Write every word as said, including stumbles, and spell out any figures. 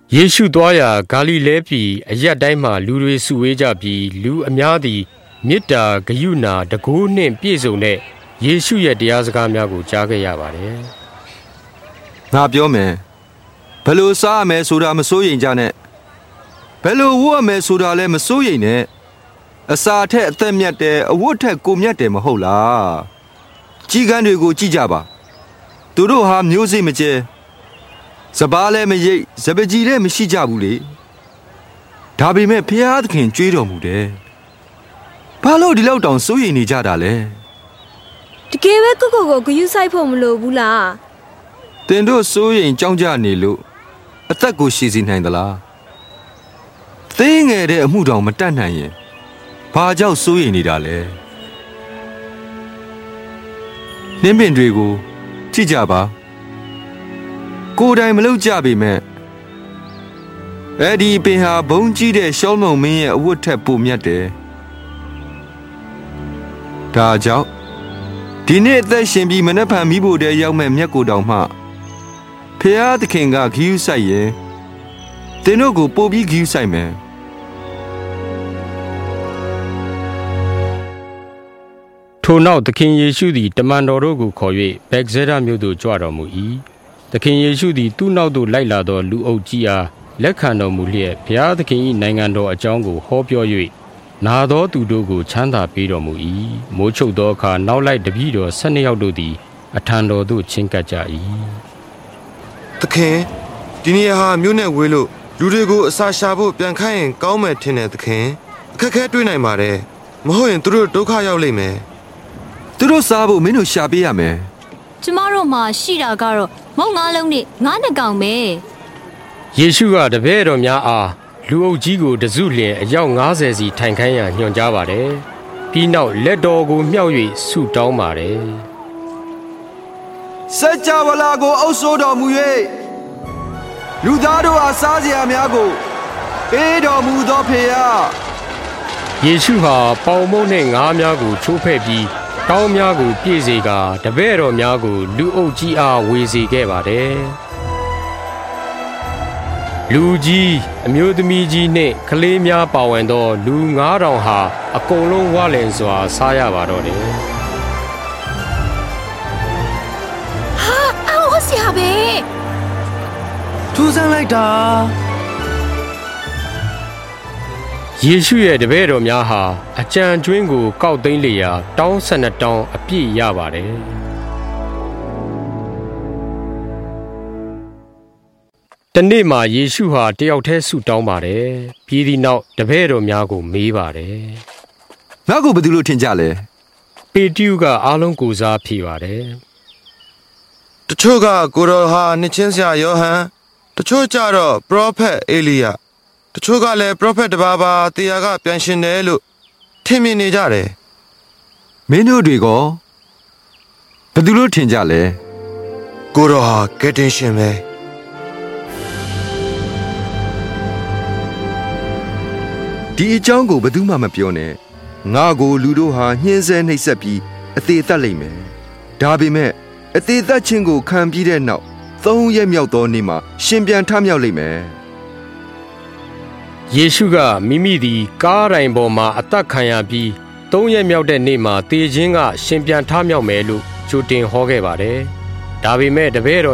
ယေရှုသွားရာဂါလိလဲပြည်အရပ်တိုင်းမှာလူတွေစုဝေးကြပြီးလူအများသည်မေတ္တာဂရုဏာတကိုးနှင့်ပြည့်စုံတဲ့ယေရှုရဲ့တရားစကားများကိုကြားခဲ့ရပါတယ်။ငါပြောမယ်ဘယ်လိုစားရမယ်ဆိုတာမစိုးရိမ်ကြနဲ့ဘယ်လိုဝတ်ရမယ်ဆိုတာလည်းမစိုးရိမ်နဲ့အစာထက်အသက်မြတ်တယ်အဝတ်ထက်ကိုမြတ်တယ်မဟုတ်လားကြီးကန်းတွေကိုကြည့်ကြပါသူတို့ဟာမျိုးစိမကျဲစပားလည်းမရိပ်စပကြီးလည်းမရှိကြဘူးလေဒါပေမဲ့ဖျားသခင်ကြွေးတော်မူတယ်ဘာလို့ဒီလောက်တောင်စိုးရိမ်နေကြတာလဲတကယ်ပဲကိုကိုကိုဂယုဆိုင်ဖို့မလိုဘူးလားတင်တို့စိုးရိမ်ကြောင်းကြနေလို့အသက်ကိုရှည်စီနိုင်သလားသိငယ်တဲ့အမှုတောင်မတတ်နိုင်ရင်ဘာကြောင့်စိုးရိမ်နေတာလဲနှင်းပင်တွေကိုကြည့်ကြပါကိုယ်တိုင်မလုပ်ကြပေမဲ့အဲ့ဒီပင်ဟာဘုံကြီးတဲ့ရှောလမုန်မင်းရဲ့အဝတ်ထက်ပိုမြတ်တယ်ဒါကြောင့်ဒီနေ့အသက်ရှင်ပြီးမနှက်ဖန်မိဖို့တည်းရောက်မဲ့မြတ်ကိုတောင်မှဖျားသခင်ကဂီယူဆိုင်ရင်သင်တို့ကိုပို့ပြီးဂီယူဆိုင်မယ်ထိုနောက်သခင်ယေရှုသည်တမန်တော်တို့ကိုခေါ်၍ဗက်ဇဲဒမြို့သို့ကြွတော်မူ၏သခင်ယေရှုသည်သူ့နောက်သို့လိုက်လာသောလူအုပ်ကြီးအားလက်ခံတော်မူလျက်ဘုရားသခင်၏နိုင်ငံတော်အကြောင်းကိုဟောပြော၍နာသောသူတို့ကိုချမ်းသာပေးတော်မူ၏မိုးချုပ်သောအခါနောက်လိုက်တပည့်တော်၁၂ယောက်တို့သည်အထံတော်သို့ချဉ်ကပ်ကြ၏သခင်ဒီနေ့ဟာမြို့နဲ့ဝေးလို့လူတွေကိုအစာရှာဖို့ပြန်ခိုင်းရင်ကောင်းမယ်ထင်တယ်သခင်အခက်ခဲတွေ့နိုင်ပါတယ်မဟုတ်ရင်သူတို့ဒုက္ခရောက်လိမ့်မယ်သူတို့စားဖို့မင်းတို့ရှာပေးရမယ်ကျမတို့မှာရှိတာကတော့မုံငါးလုံးနဲ့ငါးနှစ်ကောင်ပဲယေရှုကတပည့်တော်များအားလူအုပ်ကြီးကိုတစုလျင်အယောက်၅၀စီထိုင်ခိုင်းရန်ညွှန်ကြားပါတယ်ပြီးနောက်လက်တော်ကိုမြှောက်၍ဆုတောင်းပါတယ်စัจ java လာကိုအုပ်စိုးတော်မူ၍လူသားတို့အားစားစရာများကိုပေးတော်မူသောဖေယယေရှုဟာပေါင်မုန့်နှင့်ငါးများကိုချိုးဖဲ့ပြီးတောင်းများကိုပြည့်စေကာတပည့်တော်များကိုလူအုပ်ကြီးအားဝေစေခဲ့ပါတယ်လူကြီးအမျိုးသမီးကြီးနှင့်ကလေးများပါဝင်သောလူငါးထောင်ဟာအကုန်လုံးဝလင်စွာစားရပါတော့တယ်ဟာအော်ဆရာပဲထူးဆန်းလိုက်တာယေရှုရဲ့တပည့်တော်များဟာအကြံကျွင်းကိုကောက်သိမ်းလျာတောင်းဆယ်နှစ်တောင်းအပြည့်ရပါတယ်တနေ့မှာယေရှုဟာတယောက်တည်းဆုတောင်းပါတယ်ပြီးသည့်နောက်တပည့်တော်များကိုမေးပါတယ်ငါ့ကိုဘယ်သူလို့ထင်ကြလဲပေတရုကအားလုံးကိုစားဖြေပါတယ်တချို့ကကိုတော်ဟာနှစ်ချင်းဆရာယောဟန်တချို့ကြတော့ပရောဖက်အေလိယတချို့ကလည်းပရောဖက်တစ်ပါးပါတရားကပြန်ရှင်တယ်လို့ထင်မြင်နေကြတယ်မင်းတို့တွေကဘယ်သူလို့ထင်ကြလဲကိုတော်ဟာကယ်တင်ရှင်ပဲဒီအကြောင်းကိုဘယ်သူမှမပြောနဲ့ငါကိုလူတို့ဟာညှင်းဆဲနှိပ်စက်ပြီးအသေးသက်လိမ့်မယ်ဒါပေမဲ့အသေးသက်ခြင်းကိုခံပြီးတဲ့နောက်သုံးရက်မြောက်သောနေ့မှာရှင်ပြန်ထမြောက်လိမ့်မယ်ယေရှုကမိမိသည်ကားတိုင်ပေါ်မှာအသက်ခံရပြီးသုံးရက်မြောက်တဲ့နေ့မှာသေခြင်းကရှင်ပြန်ထမြောက်မယ်လို့ကြိုတင်ဟောခဲ့ပါတယ်ဒါပေမဲ့တပည့်တော်